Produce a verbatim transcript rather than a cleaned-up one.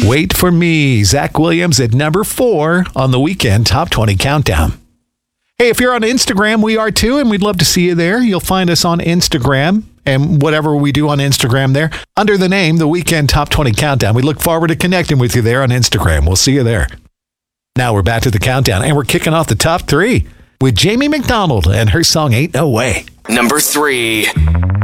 Wait for Me, Zach Williams at number four on the Weekend Top twenty Countdown. Hey, if you're on Instagram, we are too, and we'd love to see you there. You'll find us on Instagram and whatever we do on Instagram there under the name The Weekend Top twenty Countdown. We look forward to connecting with you there on Instagram. We'll see you there. Now we're back to the countdown, and we're kicking off the top three with Jamie McDonald and her song Ain't No Way. Number three.